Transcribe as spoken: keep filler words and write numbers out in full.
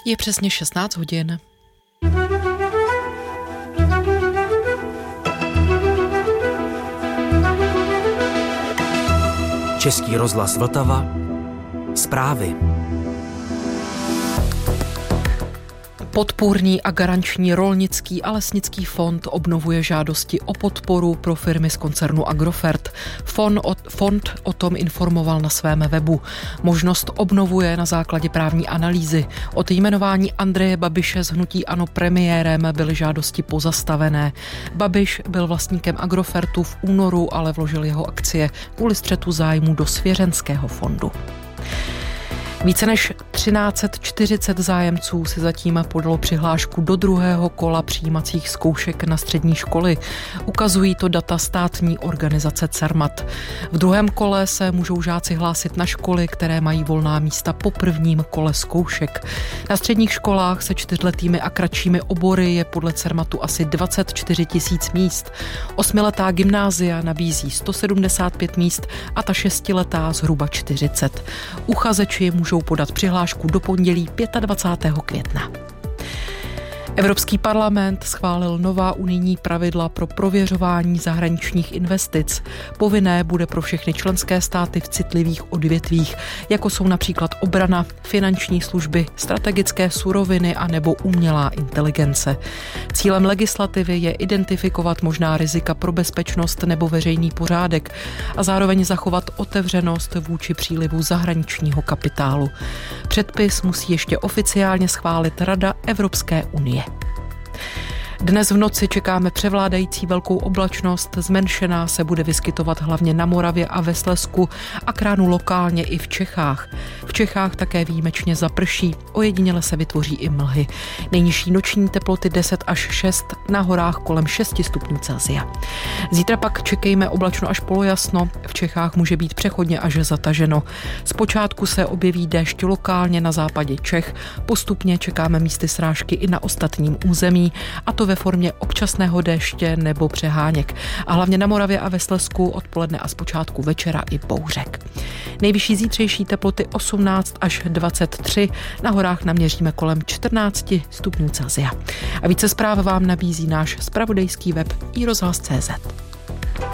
Je přesně šestnáct hodin. Český rozhlas Vltava. Zprávy. Podpůrný a garanční rolnický a lesnický fond obnovuje žádosti o podporu pro firmy z koncernu Agrofert. Fond o, fond o tom informoval na svém webu. Možnost obnovuje na základě právní analýzy. Od jmenování Andreje Babiše z hnutí ANO premiérem byly žádosti pozastavené. Babiš byl vlastníkem Agrofertu v únoru, ale vložil jeho akcie kvůli střetu zájmů do svěřenského fondu. Více než třináct set čtyřicet zájemců si zatím podalo přihlášku do druhého kola přijímacích zkoušek na střední školy. Ukazují to data státní organizace Cermat. V druhém kole se můžou žáci hlásit na školy, které mají volná místa po prvním kole zkoušek. Na středních školách se čtyřletými a kratšími obory je podle Cermatu asi dvacet čtyři tisíc míst. Osmiletá gymnázia nabízí sto sedmdesát pět míst a ta šestiletá zhruba čtyřicet. Uchazeči můžou podat přihlášku do pondělí dvacátého pátého května. Evropský parlament schválil nová unijní pravidla pro prověřování zahraničních investic. Povinné bude pro všechny členské státy v citlivých odvětvích, jako jsou například obrana, finanční služby, strategické suroviny a nebo umělá inteligence. Cílem legislativy je identifikovat možná rizika pro bezpečnost nebo veřejný pořádek a zároveň zachovat otevřenost vůči přílivu zahraničního kapitálu. Předpis musí ještě oficiálně schválit Rada Evropské unie. Dnes v noci čekáme převládající velkou oblačnost, zmenšená se bude vyskytovat hlavně na Moravě a ve Slezsku a k ránu lokálně i v Čechách. V Čechách také výjimečně zaprší, ojediněle se vytvoří i mlhy. Nejnižší noční teploty deset až šest, na horách kolem šest stupňů Celsia. Zítra pak čekejme oblačno až polojasno, v Čechách může být přechodně až zataženo. Zpočátku se objeví déšť lokálně na západě Čech, postupně čekáme místy srážky i na ostatním území, a to ve formě občasného déště nebo přeháněk. A hlavně na Moravě a ve Slezsku odpoledne a zpočátku večera i bouřek. Nejvyšší zítřejší teploty osmnáct až dvacet tři, na horách naměříme kolem čtrnáct stupňů Celsia. A více zpráv vám nabízí náš zpravodajský web i rozhlas tečka cé zet.